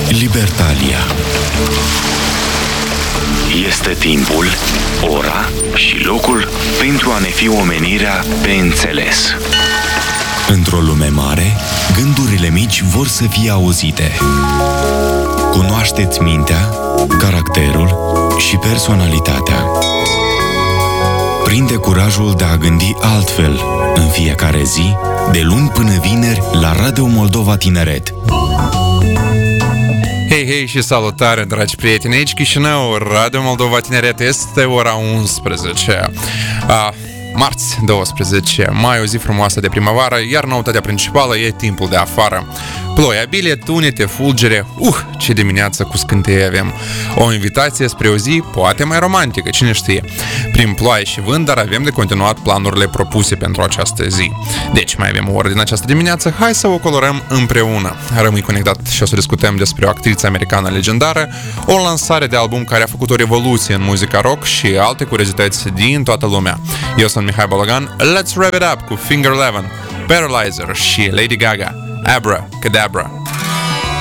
Libertalia. Este timpul, ora și locul pentru a ne fi omenirea pe înțeles. Într-o lume mare, gândurile mici vor să fie auzite. Cunoașteți mintea, caracterul și personalitatea. Prinde curajul de a gândi altfel în fiecare zi, de luni până vineri, la Radio Moldova Tineret. Hei și salutare, dragi prieteni! Aici Chișinău, Radio Moldova Tineret, este ora 11. Marți 12 mai, o zi frumoasă de primăvară, iar noutatea principală e timpul de afară. Ploi abile, tunete, fulgere, ce dimineață cu scânteie avem. O invitație spre o zi poate mai romantică, cine știe. Prin ploaie și vânt, dar avem de continuat planurile propuse pentru această zi. Deci mai avem o oră din această dimineață, hai să o colorăm împreună. Rămâi conectat și o să discutăm despre o actriță americană legendară, o lansare de album care a făcut o revoluție în muzica rock și alte curiozități din toată lumea. Eu sunt Mihai Bologan, let's wrap it up cu Finger Eleven, Paralyzer și Lady Gaga, Abra Cadabra.